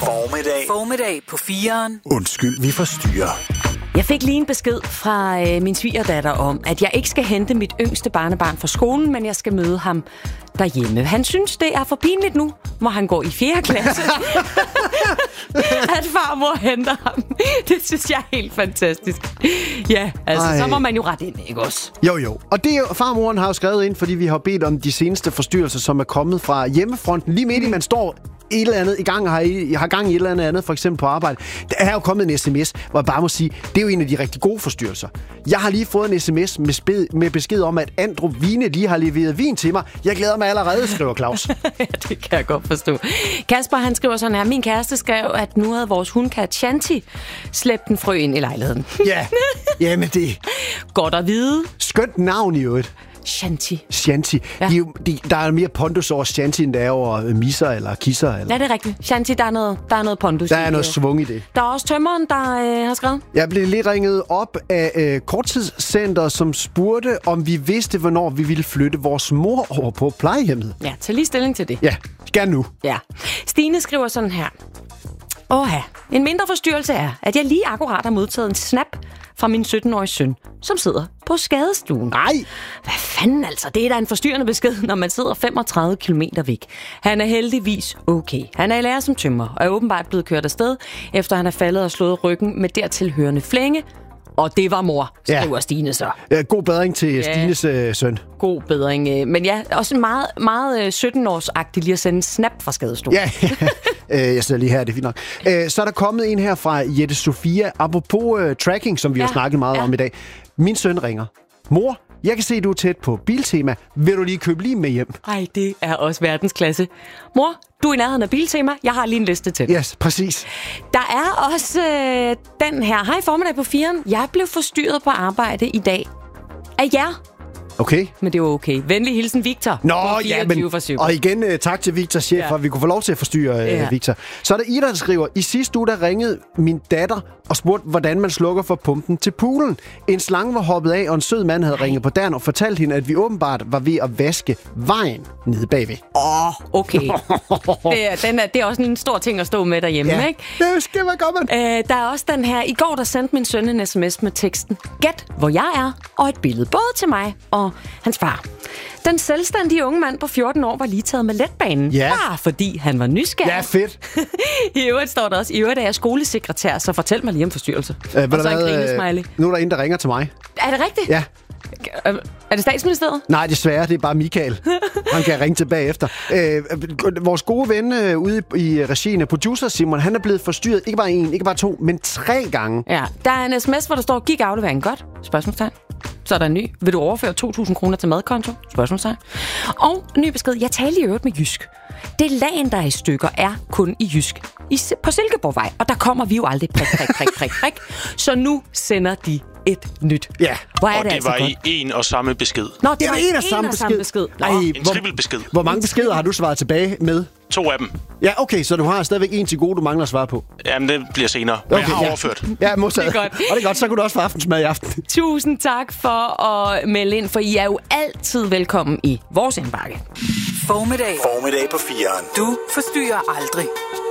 Formiddag på 4'eren. Undskyld, vi forstyrrer. Jeg fik lige en besked fra min svigerdatter om, at jeg ikke skal hente mit yngste barnebarn fra skolen, men jeg skal møde ham derhjemme. Han synes, det er for pinligt nu, hvor han går i 4. klasse, at farmor henter ham. Det synes jeg er helt fantastisk. Ja, altså, så må man jo rette ind, ikke også? Jo. Og det er jo, farmoren har jo skrevet ind, fordi vi har bedt om de seneste forstyrrelser, som er kommet fra hjemmefronten. Lige midt i, man står et eller andet i gang, har gang i et eller andet, for eksempel på arbejde. Der er jo kommet en sms, hvor jeg bare må sige, det er jo en af de rigtig gode forstyrrelser. Jeg har lige fået en sms med besked om, at Andrup Vine lige har leveret vin til mig. Jeg glæder mig allerede, skriver Claus. Ja, det kan jeg godt forstå. Kasper, han skriver sådan her: min kæreste skrev, at nu havde vores hundkat Shanti slæbt en frø ind i lejligheden. Ja, men det godt at vide. Skønt navn i øvrigt. Shanti. Ja. Der er mere pondus over Shanti, end der er over misser eller kisser. Eller. Ja, det er rigtigt. Shanti, der er noget pondus. Der er noget svung i det. Der er også tømmeren, der har skrevet. Jeg blev lige ringet op af korttidscenter, som spurgte, om vi vidste, hvornår vi ville flytte vores mor over på plejehjemmet. Ja, tag lige stilling til det. Ja, gerne nu. Ja. Stine skriver sådan her: en mindre forstyrrelse er, at jeg lige akkurat har modtaget en snap fra min 17-årige søn, som sidder på skadestuen. Nej! Hvad fanden altså? Det er da en forstyrrende besked, når man sidder 35 kilometer væk. Han er heldigvis okay. Han er i lære som tømrer, og er åbenbart blevet kørt afsted, efter han er faldet og slået ryggen med dertilhørende flænge. Og det var mor, skriver Stine så. Ja, god bedring til Stines søn. God bedring. Men ja, også meget, meget 17-årsagtigt lige at sende en snap fra skadestuen. Ja, jeg sidder lige her, det er fint nok. Så er der kommet en her fra Jette Sofia. Apropos tracking, som vi har snakket meget om i dag. Min søn ringer. Mor, jeg kan se, du er tæt på Biltema. Vil du lige købe lige med hjem? Ej, det er også verdensklasse. Mor, du er i nærheden af Biltema. Jeg har lige en liste til. Yes, præcis. Der er også den her. Hej, formiddag på 4'eren. Jeg blev forstyrret på arbejde i dag af jer. Okay. Men det var okay. Venlig hilsen, Victor. Nå, ja, men... Og igen, tak til Victor, chef, for at vi kunne få lov til at forstyrre Victor. Så er der Ida, der skriver: i sidste uge, der ringede min datter og spurgte, hvordan man slukker for pumpen til poolen. En slange var hoppet af, og en sød mand havde ringet på døren og fortalt hende, at vi åbenbart var ved at vaske vejen nede bagved. Okay. Det er også en stor ting at stå med derhjemme, ikke? Det skal man godt, man. Der er også den her. I går, der sendte min søn en sms med teksten: gæt, hvor jeg er, og et billede både til mig og hans far. Den selvstændige unge mand på 14 år var lige taget med letbanen. Bare fordi han var nysgerrig. Ja, fedt. I øvrigt står der også: i øvrigt er jeg skolesekretær, så fortæl mig lige om forstyrrelse. Og så en grinesmiley. Nu er der en, der ringer til mig. Er det rigtigt? Ja. Er det Statsministeriet? Nej, desværre. Det er bare Michael. Han kan ringe tilbage efter. Vores gode ven ude i regien af producer Simon, han er blevet forstyrret ikke bare 1, ikke bare 2, men 3 gange. Ja, der er en sms, hvor der står: gik afleveringen godt? Spørgsmålstegn. Så er der en ny: vil du overføre 2.000 kroner til madkonto? Spørgsmålstegn. Og en ny besked: jeg taler i øvrigt med Jysk. Det lagen, der er i stykker, er kun i Jysk. På Silkeborgvej. Og der kommer vi jo aldrig prik. Så nu sender de et nyt. Ja. Hvor er og det altså var godt? i en og samme besked. Nå, det var en og samme besked. En trippelbesked. Hvor mange beskeder har du svaret tilbage med? 2 af dem. Ja, okay, så du har stadigvæk en til gode, du mangler at svare på. Jamen, det bliver senere. Men jeg har overført. Ja, modtaget. Det er godt. Og det er godt, så kunne du også få aftensmad i aften. Tusind tak for at melde ind, for I er jo altid velkommen i vores indbakke. Formiddag på 4'eren. Du forstyrrer aldrig.